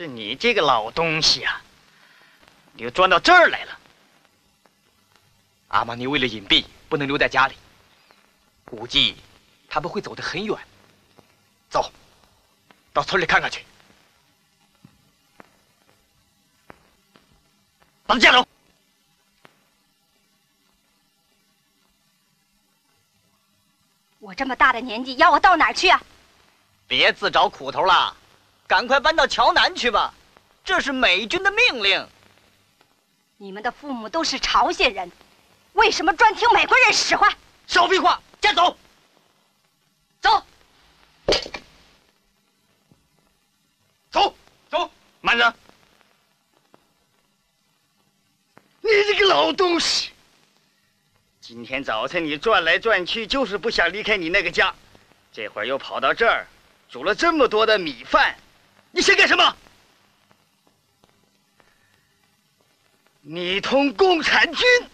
是你这个老东西啊，你又钻到这儿来了。 阿玛尼为了隐蔽，不能留在家里，估计他们会走得很远。走，到村里看看去。 把他架走。 我这么大的年纪，要我到哪儿去啊？ 别自找苦头了，赶快搬到桥南去吧，这是美军的命令。 你们的父母都是朝鲜人，为什么专听美国人使唤？ 少废话，架走。走。 走，走， 慢着。你这个老东西！今天早晨你转来转去，就是不想离开你那个家，这会儿又跑到这儿，煮了这么多的米饭，你想干什么？你同共产军